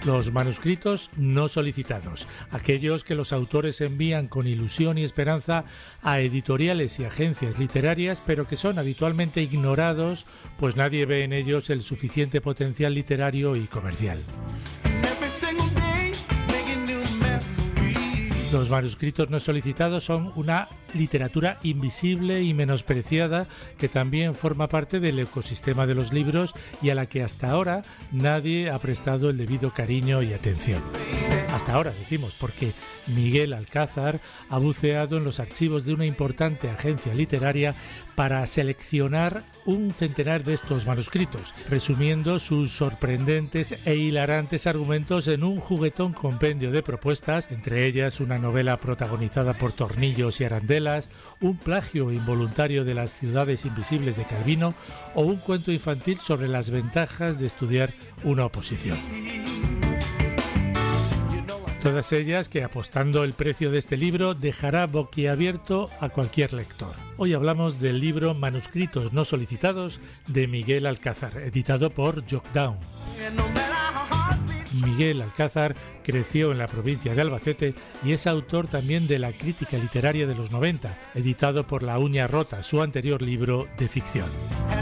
Los manuscritos no solicitados, aquellos que los autores envían con ilusión y esperanza a editoriales y agencias literarias, pero que son habitualmente ignorados, pues nadie ve en ellos el suficiente potencial literario y comercial. Los manuscritos no solicitados son una literatura invisible y menospreciada que también forma parte del ecosistema de los libros y a la que hasta ahora nadie ha prestado el debido cariño y atención. Hasta ahora, decimos, porque Miguel Alcázar ha buceado en los archivos de una importante agencia literaria para seleccionar un centenar de estos manuscritos, resumiendo sus sorprendentes e hilarantes argumentos en un juguetón compendio de propuestas, entre ellas una novela protagonizada por tornillos y arandelas, un plagio involuntario de Las ciudades invisibles de Calvino o un cuento infantil sobre las ventajas de estudiar una oposición. Todas ellas que, apostando el precio de este libro, dejará boquiabierto a cualquier lector. Hoy hablamos del libro Manuscritos no solicitados de Miguel Alcázar, editado por Jotdown. Miguel Alcázar creció en la provincia de Albacete y es autor también de La crítica literaria de los 90, editado por La uña rota, su anterior libro de ficción.